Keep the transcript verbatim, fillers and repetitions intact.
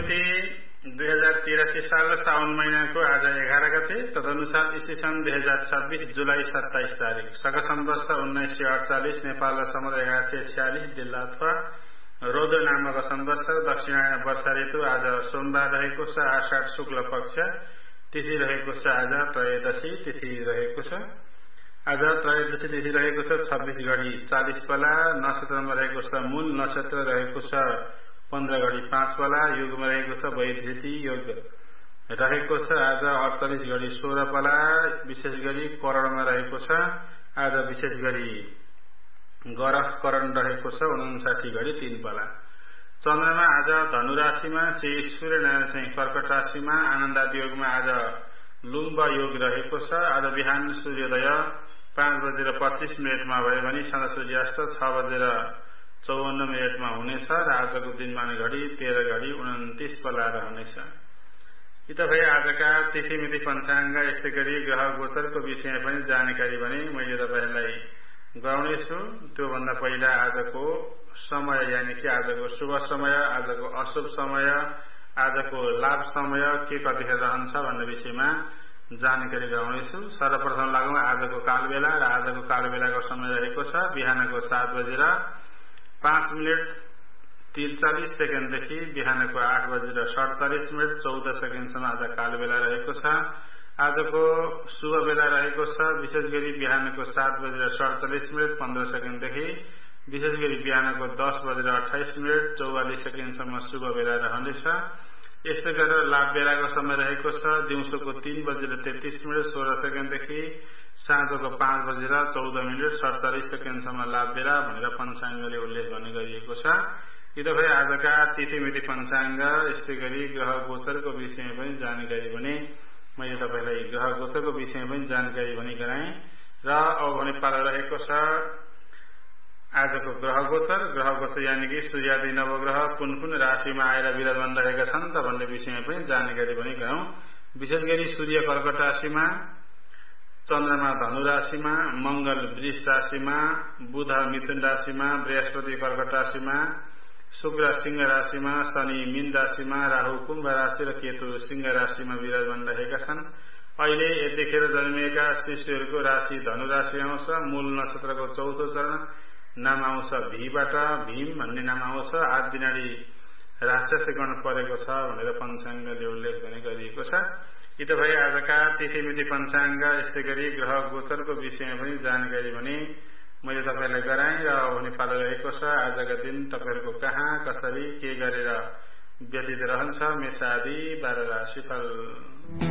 मिति दुई हजार तिरासी साल साउन महिनाको आज एघार गते, तदनुसार ईस्वी सन् दुई हजार छब्बीस जुलाई सत्ताइस तारिक, शक सम्वत्सर उन्नाइस सय अडचालिस, नेपाल सम्वत एघार सय छ्यालिस जिल्ला अथवा रोदो नामक सम्वत्सर, दक्षिणायन वर्षा ऋतु। आज सोमबार रहेको छ, आषाढ शुक्ल पक्ष, तिथि रहेको छ आज त्रयोदशी तिथि रहेको छ। आज त्रयोदशी तिथि रहेको छ छब्बीस घडी चालीस पला। नक्षत्रमा रहेको छ मूल, नक्षत्र रहेको छ पन्ध्र घडी पाँच पला। युगमा रहेको छ वैधृति योग रहेको छ आज अडचालिस घडी सोह्र पला। विशेष गरी करणमा रहेको छ आज विशेष गरी गरख करण रहेको छ उनसाठी घडी तीन पला। चन्द्रमा आज धनु राशिमा, श्री सूर्यनारायण चाहिँ कर्कट राशिमा, आनन्दादि योगमा आज लुम्ब योग रहेको छ। आज बिहान सूर्योदय पाँच बजेर पच्चीस मिनटमा भयो भने सन्ध्या सूर्यास्त छ बजेर चौवन्न मिनटमा हुनेछ र आजको दिनमान घडी तेह्र घडी उन्तिस पला रहनेछ। यी त भए आजका तिथि मिति पञ्चाङ्ग। यस्तै गरी ग्रह गोचरको विषयमा पनि जानकारी भने मैले तपाईहरुलाई गराउनेछु। त्योभन्दा पहिला आजको समय यानि कि आजको शुभ समय, आजको अशुभ समय, आजको लाभ समय के कतिखेर रहन्छ भन्ने विषयमा जानकारी गराउनेछु। सर्वप्रथम लागौं आजको कालबेला र आजको कालबेलाको समय रहेको छ बिहानको सात बजेर पाँच मिनट त्रिचालिस सेकेन्डदेखि बिहानको आठ बजेर सडचालिस मिनट चौध सेकेन्डसम्म आज कालबेला रहेको छ। आजको शुभ बेला रहेको छ विशेष गरी बिहानको सात बजेर सडचालिस मिनट पन्ध्र सेकेन्डदेखि विशेष गरी बिहानको दस बजेर अठाइस मिनट चौवालिस सेकेन्डसम्म शुभ बेला रहनेछ। यस्तै गरेर लाभ बेलाको समय रहेको छ दिउँसोको तीन बजेर तेत्तीस मिनट सोह्र सेकेन्डदेखि साँझको पाँच बजेर चौध मिनट सडचालिस सेकेन्डसम्म लाभ बेला भनेर पञ्चाङ्गले उल्लेख गर्ने गरिएको छ। यी त भए आजका तिथि मिति पञ्चाङ्ग। यस्तै गरी ग्रह गोचरको विषयमा पनि जानकारी भने मैले तपाईलाई ग्रह गोचरको विषयमा पनि जानकारी भनी गराएँ र अब भने पाला रहेको छ आजको ग्रह गोचर। ग्रह गोचर यानि कि सूर्यादि नवग्रह कुन कुन राशिमा आएर विराजमान रहेका छन् त भन्ने विषयमा पनि जानकारी पनि गरौँ। विशेष गरी सूर्य कर्कट राशिमा, चन्द्रमा धनु राशिमा, मंगल वृष राशिमा, बुध मिथुन राशिमा, बृहस्पति कर्कट राशिमा, शुक्र सिंह राशिमा, शनि मीन राशिमा, राहु कुम्भ राशि र केतु सिंह राशिमा विराजमान रहेका छन्। अहिले यतिखेर जन्मिएका शिशुहरूको राशि धनु राशि आउँछ। मूल नक्षत्रको चौथो चरण नाम आउँछ भीबाट, भीम भन्ने नाम आउँछ। आठ दिनाडी राक्षस गण परेको छ भनेर पञ्चाङ्गले उल्लेख गर्ने गरिएको छ। यी त भए आजका तिथि मिति पञ्चाङ्ग। यस्तै गरी ग्रह गोचरको विषयमा पनि जानकारी भने मैले तपाईलाई गराएँ र हुने पालो रहेको छ आजका दिन तपाईहरुको कहाँ कसरी के गरेर व्यतीत रहन्छ मेष आदि बाह्र राशिफल।